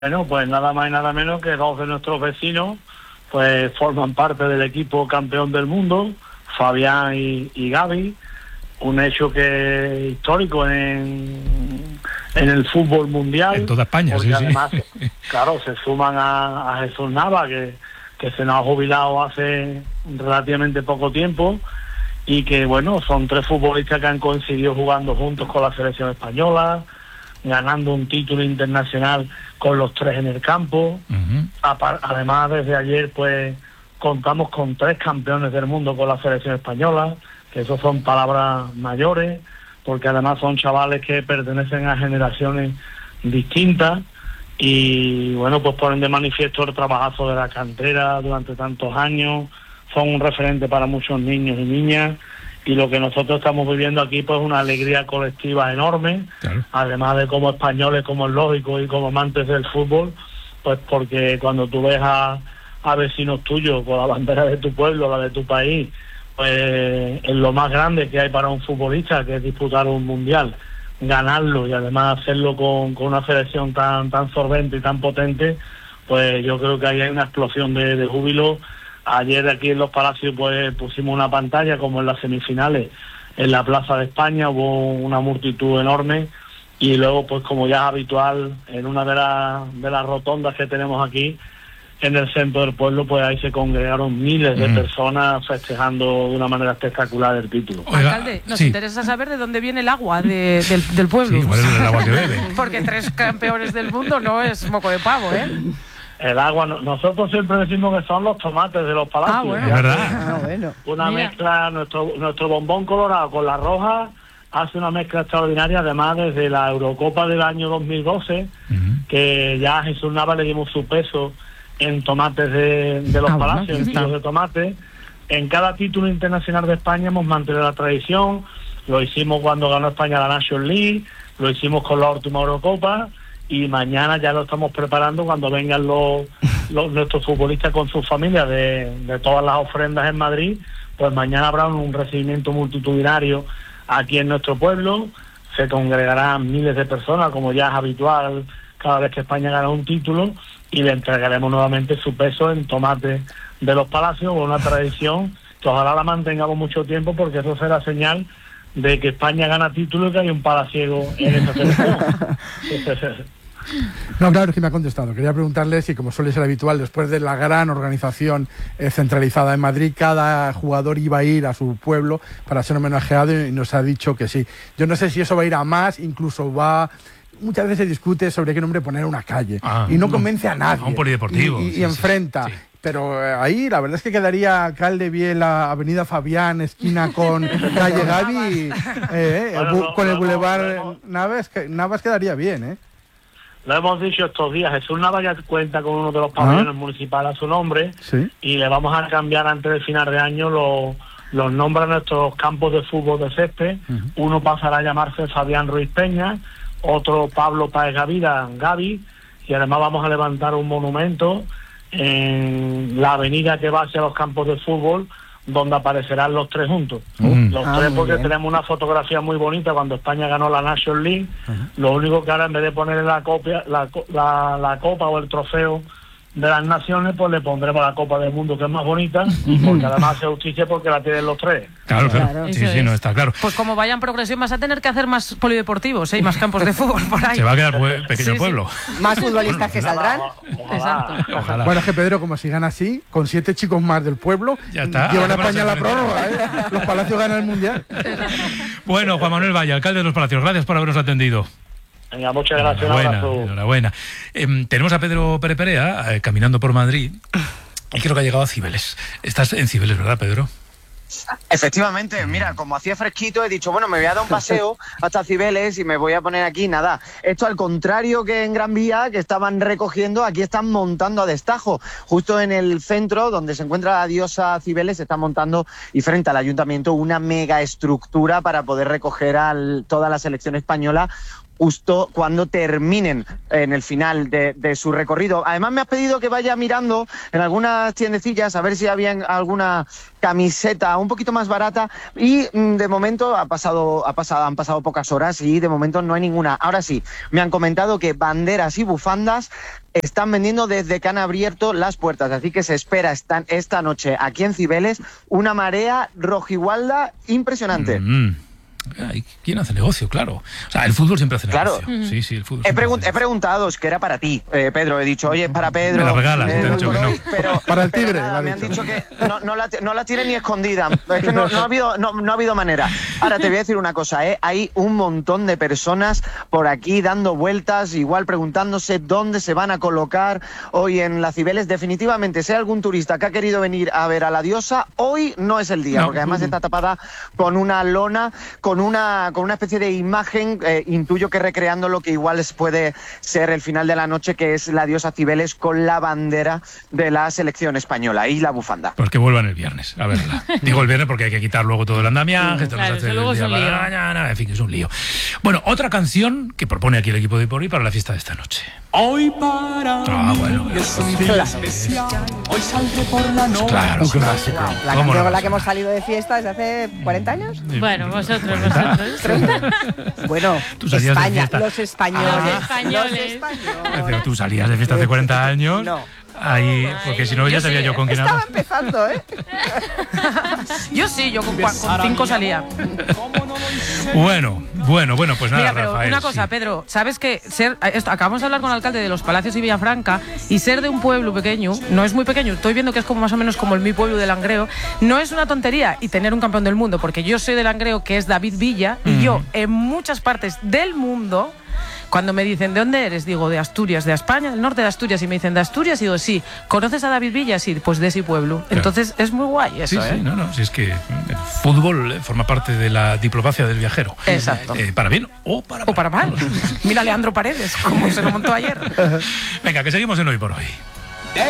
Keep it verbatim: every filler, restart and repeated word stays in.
Bueno, pues nada más y nada menos que dos de nuestros vecinos pues forman parte del equipo campeón del mundo, Fabián y, y Gaby, un hecho que es histórico en, en el fútbol mundial. En toda España, porque sí, además, sí. claro, se suman a, a Jesús Nava, que, que se nos ha jubilado hace relativamente poco tiempo, y que, bueno, son tres futbolistas que han coincidido jugando juntos con la selección española, ganando un título internacional con los tres en el campo. Uh-huh. Además, desde ayer pues contamos con tres campeones del mundo con la selección española, que eso son palabras mayores, porque además son chavales que pertenecen a generaciones distintas y bueno, pues ponen de manifiesto el trabajazo de la cantera durante tantos años, son un referente para muchos niños y niñas. Y lo que nosotros estamos viviendo aquí pues una alegría colectiva enorme, claro. Además de como españoles, como es lógico, y como amantes del fútbol, pues porque cuando tú ves a, a vecinos tuyos con la bandera de tu pueblo, la de tu país, pues es lo más grande que hay para un futbolista, que es disputar un mundial, ganarlo y además hacerlo con, con una selección tan, tan solvente y tan potente, pues yo creo que ahí hay una explosión de, de júbilo. Ayer aquí en Los Palacios pues pusimos una pantalla como en las semifinales en la Plaza de España, hubo una multitud enorme y luego pues como ya es habitual en una de, la, de las rotondas que tenemos aquí en el centro del pueblo, pues ahí se congregaron miles de mm. personas festejando de una manera espectacular el título. Oiga, alcalde, nos sí. interesa saber de dónde viene el agua de, del, del pueblo. Sí, ¿cuál es el agua que bebe? Porque tres campeones del mundo no es moco de pavo, ¿eh? El agua, nosotros siempre decimos que son los tomates de Los Palacios. Ah, bueno. ¿Verdad? Ah, bueno. Una Mira. mezcla, nuestro nuestro bombón colorado con la roja hace una mezcla extraordinaria, además desde la Eurocopa del año dos mil doce, uh-huh. que ya a Jesús Nava le dimos su peso en tomates de, de Los ah, Palacios, bueno, en kilos de tomate. En cada título internacional de España hemos mantenido la tradición, lo hicimos cuando ganó España la National League, lo hicimos con la última Eurocopa, y mañana ya lo estamos preparando cuando vengan los, los nuestros futbolistas con sus familias de, de todas las ofrendas en Madrid, pues mañana habrá un, un recibimiento multitudinario aquí en nuestro pueblo, se congregarán miles de personas como ya es habitual cada vez que España gana un título y le entregaremos nuevamente su peso en tomate de Los Palacios, una tradición que ojalá la mantengamos mucho tiempo porque eso será señal de que España gana título y que hay un palaciego en esa selección. No, claro, es que me ha contestado. Quería preguntarle si, como suele ser habitual, después de la gran organización eh, centralizada en Madrid, cada jugador iba a ir a su pueblo para ser homenajeado y nos ha dicho que sí. Yo no sé si eso va a ir a más, incluso va... Muchas veces se discute sobre qué nombre poner a una calle ah, y no convence a nadie. A un polideportivo. Y, y, sí, y enfrenta. Sí, sí. Pero eh, ahí la verdad es que quedaría alcalde bien la avenida Fabián, esquina con calle Gaby, eh, bueno, bu- no, con el no, bulevar no, no. Navas, que, Navas quedaría bien, ¿eh? Lo hemos dicho estos días, Jesús Nava ya cuenta con uno de los pabellones ¿Ah? municipales a su nombre, ¿sí? Y le vamos a cambiar antes del final de año los, los nombres a nuestros campos de fútbol de césped. Uh-huh. Uno pasará a llamarse Fabián Ruiz Peña, otro Pablo Páez Gavira, Gaby, y además vamos a levantar un monumento en la avenida que va hacia los campos de fútbol, donde aparecerán los tres juntos. Mm. Los ah, tres porque bien. Tenemos una fotografía muy bonita cuando España ganó la National League. Uh-huh. Lo único que ahora en vez de ponerle la copia, la, la, la copa o el trofeo de las naciones, pues le pondremos la Copa del Mundo, que es más bonita, porque además hace justicia porque la tienen los tres. Claro, claro, claro. Sí, sí, es. No, está claro. Pues como vaya en progresión vas a tener que hacer más polideportivos, ¿eh? Y más campos de fútbol por ahí. Se va a quedar pue- pequeño sí, pueblo. Sí. Más futbolistas que saldrán. Ojalá, Exacto. Ojalá. Bueno, es que Pedro, como sigan así, con siete chicos más del pueblo, ya está. Llevan a España la prórroga, ¿eh? Los Palacios ganan el Mundial. Bueno, Juan Manuel Valle, alcalde de Los Palacios, gracias por habernos atendido. Venga, muchas gracias. Enhorabuena, enhorabuena. Eh, tenemos a Pedro Pérez Perea eh, caminando por Madrid y creo que ha llegado a Cibeles. Estás en Cibeles, ¿verdad, Pedro? Efectivamente, mira, como hacía fresquito he dicho, bueno, me voy a dar un paseo hasta Cibeles y me voy a poner aquí, nada. Esto al contrario que en Gran Vía, que estaban recogiendo, aquí están montando a destajo. Justo en el centro, donde se encuentra la diosa Cibeles, se está montando y frente al ayuntamiento una mega estructura para poder recoger a toda la selección española. justo cuando terminen en el final de, de su recorrido. Además me has pedido que vaya mirando en algunas tiendecillas a ver si había alguna camiseta un poquito más barata y de momento ha pasado, ha pasado, han pasado pocas horas y de momento no hay ninguna. Ahora sí, me han comentado que banderas y bufandas están vendiendo desde que han abierto las puertas, así que se espera esta, esta noche aquí en Cibeles una marea rojigualda impresionante. Mm-hmm. Ay, ¿quién hace negocio? Claro. O sea, el fútbol siempre hace claro. negocio. Sí, sí, el fútbol. He, pregun- he preguntado, es que era para ti, eh, Pedro. He dicho, oye, para Pedro. Me la regalas, eh, te he dicho que no. Pero, para el pero tigre. nada, me han dicho que no, no, la, no la tiene ni escondida. Es que no, no, ha habido, no, no ha habido manera. Ahora te voy a decir una cosa, ¿eh? Hay un montón de personas por aquí dando vueltas, igual preguntándose dónde se van a colocar hoy en la Cibeles. Definitivamente, si hay algún turista que ha querido venir a ver a la diosa, hoy no es el día, no. Porque además está tapada con una lona, con una, con una especie de imagen, eh, intuyo que recreando lo que igual puede ser el final de la noche, que es la diosa Cibeles con la bandera de la selección española y la bufanda. Pues que vuelvan el viernes, a verla. Digo el viernes porque hay que quitar luego todo el andamiaje, sí, claro, que luego es un lío. Mañana, en fin, que es un lío. Bueno, otra canción que propone aquí el equipo de Porri para la fiesta de esta noche. Hoy para ah, bueno, mí es un día especial. Hoy saldré por la noche. Claro, un clásico. La canción con la que hemos salido de fiesta desde hace cuarenta años. Bueno, vosotros, vosotros. Bueno, Tú salías de España, fiesta. los españoles. Ah, los españoles. Los españoles. Pero tú salías de fiesta hace cuarenta años. No. Ahí, porque si no ya yo sabía sí, yo con quién Estaba hablas. empezando, ¿eh? Yo sí, yo con, cua- con cinco salía. Bueno, bueno, bueno, pues nada, Mira, pero Rafael, una cosa, sí. Pedro, sabes que ser, esto, acabamos de hablar con el alcalde de Los Palacios y Villafranca, y ser de un pueblo pequeño, no es muy pequeño, estoy viendo que es como más o menos como el mi pueblo de Langreo, no es una tontería, y tener un campeón del mundo, porque yo soy de Langreo, que es David Villa, y Mm. yo en muchas partes del mundo, cuando me dicen, ¿de dónde eres? Digo, de Asturias, de España, del norte de Asturias. Y me dicen, ¿de Asturias? Y digo, sí. ¿Conoces a David Villa? Sí, pues de ese pueblo. Claro. Entonces, es muy guay eso, Sí, ¿eh? sí, no, no, si es que el fútbol forma parte de la diplomacia del viajero. Exacto. Eh, para bien o para mal. O para mal. Mira a Leandro Paredes, como se lo montó ayer. Venga, que seguimos en Hoy por Hoy.